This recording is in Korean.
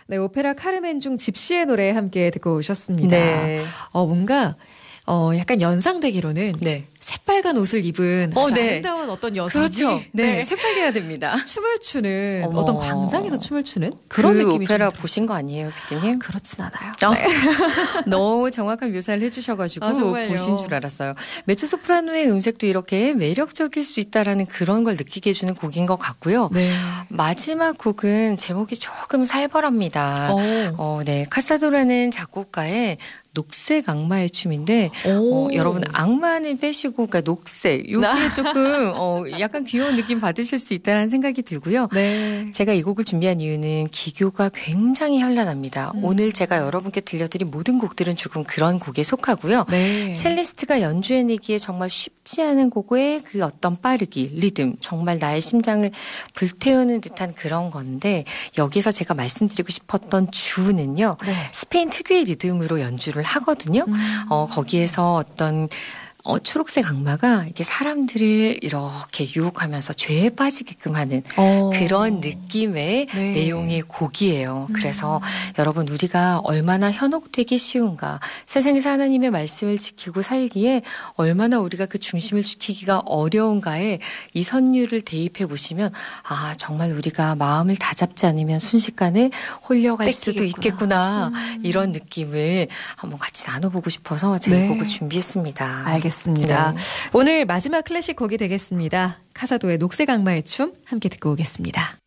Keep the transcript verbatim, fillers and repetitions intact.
네, 오페라 카르멘 중 집시의 노래 함께 듣고 오셨습니다. 네. 어, 뭔가 어, 약간 연상되기로는 네. 새빨간 옷을 입은 어, 아주 네. 아름다운 어떤 여성이 그렇죠. 네, 네. 새빨개야 됩니다. 춤을 추는 어머. 어떤 광장에서 춤을 추는 그런 그 느낌이 오페라 좀 보신 거 아니에요, 피디님? 그렇진 않아요. 어? 네. 너무 정확한 묘사를 해주셔가지고 아, 정말요? 보신 줄 알았어요. 메초소프라노의 음색도 이렇게 매력적일 수 있다라는 그런 걸 느끼게 해주는 곡인 것 같고요. 네. 마지막 곡은 제목이 조금 살벌합니다. 어. 어, 네, 카사도라는 작곡가의 녹색 악마의 춤인데 어, 여러분 악마는 빼시고 그러니까 녹색 여기에 조금 어, 약간 귀여운 느낌 받으실 수 있다는 생각이 들고요. 네. 제가 이 곡을 준비한 이유는 기교가 굉장히 현란합니다. 음. 오늘 제가 여러분께 들려드린 모든 곡들은 조금 그런 곡에 속하고요. 네. 첼리스트가 연주해내기에 정말 쉽지 않은 곡의 그 어떤 빠르기, 리듬, 정말 나의 심장을 불태우는 듯한 그런 건데 여기서 제가 말씀드리고 싶었던 주는요. 네. 스페인 특유의 리듬으로 연주를 하거든요. 음. 어, 거기에서 어떤 어, 초록색 악마가 이렇게 사람들을 이렇게 유혹하면서 죄에 빠지게끔 하는 어. 그런 느낌의 네. 내용의 곡이에요. 음. 그래서 여러분 우리가 얼마나 현혹되기 쉬운가 세상에서 하나님의 말씀을 지키고 살기에 얼마나 우리가 그 중심을 지키기가 어려운가에 이 선율을 대입해 보시면 아 정말 우리가 마음을 다잡지 않으면 순식간에 홀려갈 뺏기겠구나. 수도 있겠구나 음. 이런 느낌을 한번 같이 나눠보고 싶어서 제가 네. 이 곡을 준비했습니다. 알겠습니다. 네. 오늘 마지막 클래식 곡이 되겠습니다. 카사도의 녹색 악마의 춤 함께 듣고 오겠습니다.